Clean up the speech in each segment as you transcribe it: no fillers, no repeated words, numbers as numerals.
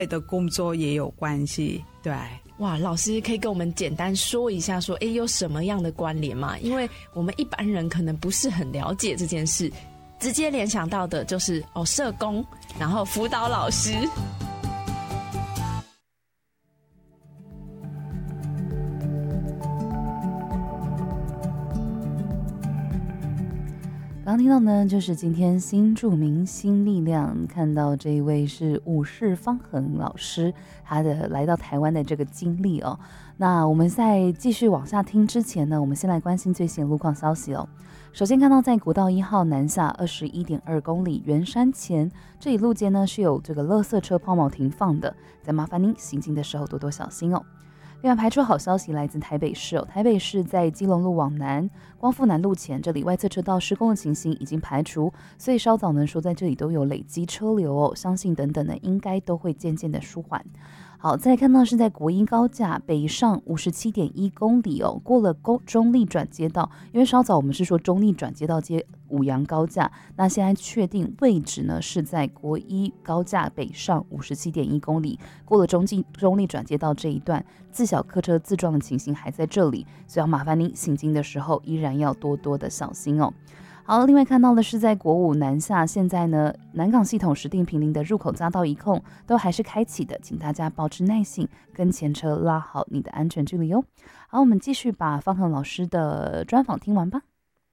的工作也有关系。对， 哇，老师可以跟我们简单说一下说有什么样的关联吗？因为我们一般人可能不是很了解这件事，直接联想到的就是社工，然后辅导老师。 刚听到呢，就是今天新著名新力量看到这一位是武士方恒老师，他的来到台湾的这个经历哦。那我们在继续往下听之前呢，我们先来关心最新的路况消息哦。首先看到在国道1号南下21.2公里圆山前这一路街呢是有这个垃圾车抛锚停放的，再麻烦您行进的时候多多小心哦。另外排除好消息来自台北市台北市在基隆路往南光复南路前这里外侧车道施工的情形已经排除，所以稍早呢说在这里都有累积车流相信等等呢应该都会渐渐的舒缓。好，再来看到是在国一高架北上57.1公里过了中立转接道，因为稍早我们是说中立转接道接五杨高架，那现在确定位置呢是在国一高架北上57.1公里，过了中立转接道这一段，自小客车自撞的情形还在这里，所以要麻烦您行经的时候依然要多多的小心哦。好，另外看到的是在国五南下，现在呢南港系统石碇坪林的入口匝道一控都还是开启的，请大家保持耐性，跟前车拉好你的安全距离哦。好，我们继续把方恒老师的专访听完吧。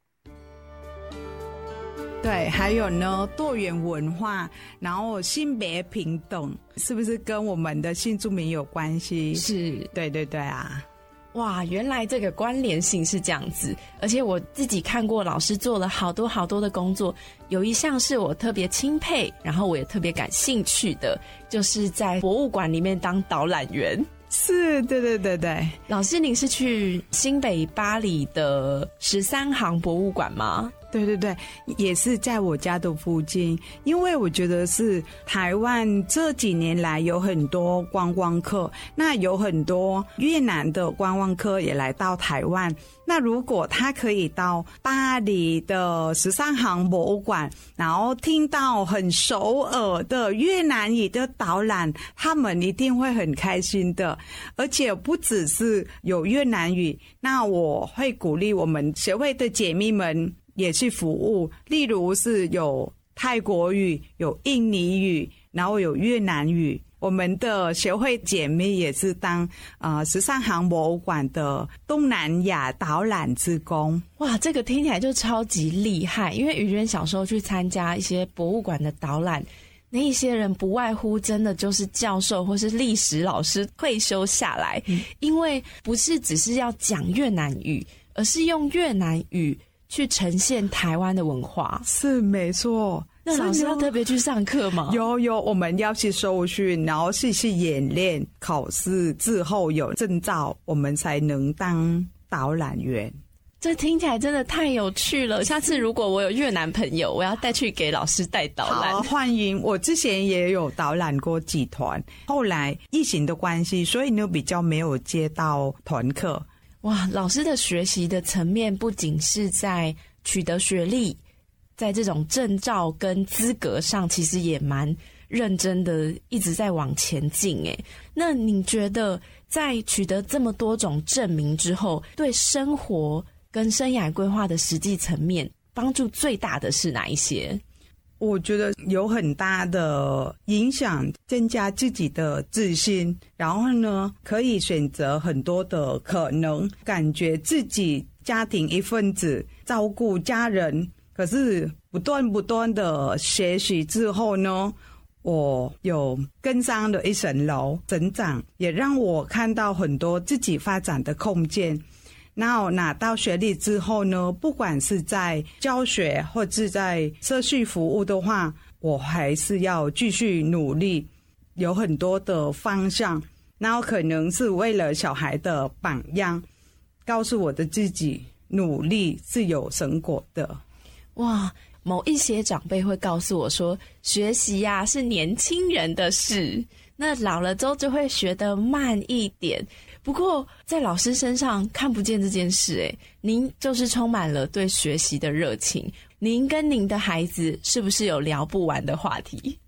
对，还有呢多元文化，然后性别平等，是不是跟我们的新住民有关系？ 是， 对对对啊。 哇，原来这个关联性是这样子，而且我自己看过老师做了好多好多的工作，有一项是我特别钦佩，然后我也特别感兴趣的，就是在博物馆里面当导览员。 是，对对对对。 老师您是去新北巴黎的13行博物馆吗？ 对对对，也是在我家的附近。因为我觉得是台湾这几年来有很多观光客，那有很多越南的观光客也来到台湾，那如果他可以到巴黎的13行博物馆，然后听到很首尔的越南语的导览，他们一定会很开心的。而且不只是有越南语，那我会鼓励我们协会的姐妹们也去服务，例如是有泰国语、有印尼语，然后有越南语。我们的协会姐妹也是当13行博物馆的东南亚导览志工。 哇，这个听起来就超级厉害，因为于娟小时候去参加一些博物馆的导览，那一些人不外乎真的就是教授或是历史老师退休下来，因为不是只是要讲越南语，而是用越南语去呈现台湾的文化。 是，没错。 那老师要特别去上课吗？ 有，我们要去受训，然后去演练，考试之后有证照，我们才能当导览员。 这听起来真的太有趣了，下次如果我有越南朋友，我要带去给老师带导览。 好，欢迎。我之前也有导览过几团，后来疫情的关系，所以呢比较没有接到团课。 哇，老师的学习的层面不仅是在取得学历，在这种证照跟资格上其实也蛮认真的，一直在往前进耶。那你觉得在取得这么多种证明之后，对生活跟生涯规划的实际层面帮助最大的是哪一些？ 我觉得有很大的影响，增加自己的自信，然后呢可以选择很多的可能，感觉自己家庭一份子，照顾家人。可是不断的学习之后呢，我有更上了一层楼，成长也让我看到很多自己发展的空间。那我拿到学历之后呢，不管是在教学或是在社区服务的话，我还是要继续努力，有很多的方向。然后可能是为了小孩的榜样，告诉我的自己努力是有成果的。 哇，某一些长辈会告诉我说，学习呀是年轻人的事，那老了之后就会学得慢一点。不过在老师身上看不见这件事，您就是充满了对学习的热情。您跟您的孩子是不是有聊不完的话题？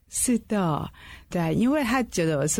是的，对，因为他觉得我是